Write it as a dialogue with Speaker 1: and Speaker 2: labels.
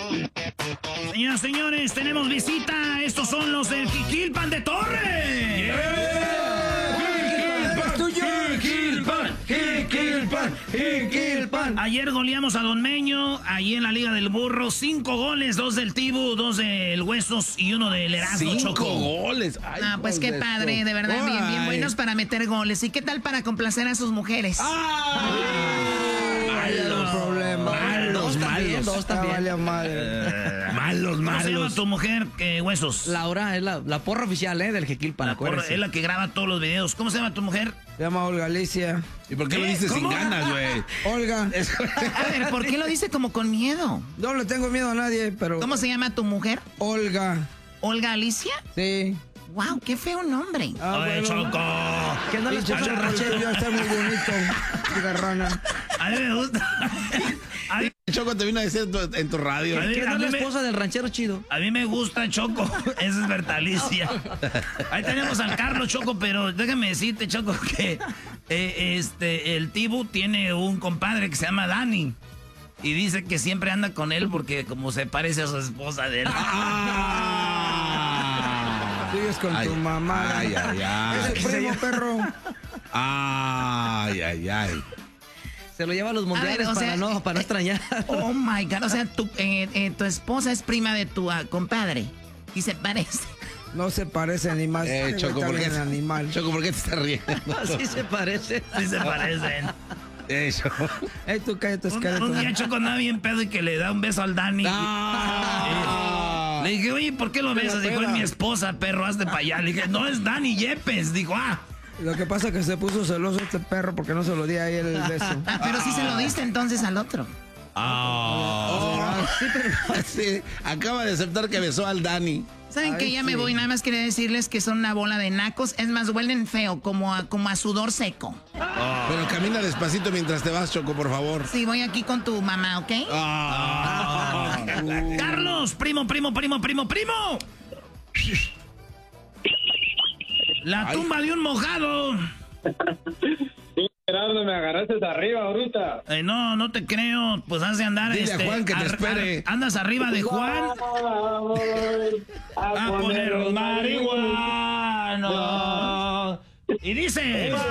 Speaker 1: Señoras, señores, tenemos visita. Estos son los del Jiquilpan de Torre. Jiquilpan. Ayer goleamos a Don Meño, ahí en la Liga del Burro. 5 goles, 2 del Tibu, 2 del Huesos y 1 del Erasmo.
Speaker 2: 5
Speaker 1: Choco.
Speaker 2: goles. Ay,
Speaker 3: pues qué padre, de verdad, bien buenos para meter goles. ¿Y qué tal para complacer a sus mujeres?
Speaker 2: Malos problemas.
Speaker 4: Dos también.
Speaker 2: Malos.
Speaker 1: ¿Cómo se llama tu mujer, Huesos?
Speaker 4: Laura es la porra oficial, del Jiquilpan.
Speaker 1: Es la que graba todos los videos. ¿Cómo se llama tu mujer?
Speaker 5: Se llama Olga Alicia.
Speaker 2: ¿Y por qué lo dices sin ganas, güey?
Speaker 5: Olga.
Speaker 3: A ver, ¿por qué lo dice como con miedo?
Speaker 5: No le tengo miedo a nadie, pero...
Speaker 3: ¿Cómo se llama tu mujer?
Speaker 5: Olga.
Speaker 3: ¿Olga Alicia?
Speaker 5: Sí.
Speaker 3: Wow, qué feo nombre.
Speaker 1: ¡Ay, Choco!
Speaker 4: ¿Qué no le
Speaker 5: Pinche
Speaker 4: escucha el
Speaker 5: ranchero,
Speaker 4: ranchero?
Speaker 5: ya está muy bonito. Cigarrana.
Speaker 1: A mí me gusta.
Speaker 2: Choco te vino a decir en tu radio.
Speaker 4: ¿Qué no
Speaker 1: a
Speaker 4: es la
Speaker 1: mí me-
Speaker 4: esposa del ranchero chido?
Speaker 1: A mí me gusta Choco. Esa es Bertalicia. Ahí tenemos al Carlos, Choco, pero déjame decirte, Choco, que el Tibu tiene un compadre que se llama Dani. Y dice que siempre anda con él porque como se parece a su esposa de él.
Speaker 5: Sigues con tu mamá.
Speaker 2: Ay.
Speaker 5: Es el primo, perro.
Speaker 2: Ay.
Speaker 4: Se lo lleva a los mundiales
Speaker 3: o sea,
Speaker 4: para no extrañar.
Speaker 3: Oh my God, o sea, tu esposa es prima de tu compadre y se parece.
Speaker 5: No se parece ni más.
Speaker 2: Choco, ¿por qué?
Speaker 5: Animal.
Speaker 2: Choco, ¿por qué te estás riendo?
Speaker 4: Así se parece.
Speaker 1: Sí se parecen.
Speaker 2: Eso.
Speaker 5: Ey, tú cállate, esqueleto.
Speaker 1: Un día Choco andaba bien pedo y que le da un beso al Dani. Le dije, oye, ¿por qué lo besas? Dijo, es mi esposa, perro, hazte para allá. Le dije, no, es Dani Yepes. Dijo,
Speaker 5: Lo que pasa es que se puso celoso este perro porque no se lo di a él el beso.
Speaker 3: Pero sí se lo diste entonces al otro.
Speaker 2: Sí, acaba de aceptar que besó al Dani.
Speaker 3: ¿Saben qué? Ya me voy. Nada más quería decirles que son una bola de nacos. Es más, huelen feo, como a sudor seco.
Speaker 2: Pero camina despacito mientras te vas, Choco, por favor.
Speaker 3: Sí, voy aquí con tu mamá, ¿ok?
Speaker 1: Carlos, primo. La tumba de un mojado.
Speaker 6: Gerardo, me agarraste arriba ahorita.
Speaker 1: No te creo. Pues has de andar.
Speaker 2: Dile a Juan que te espere.
Speaker 1: Andas arriba de Juan. A poner marihuana. Y dice...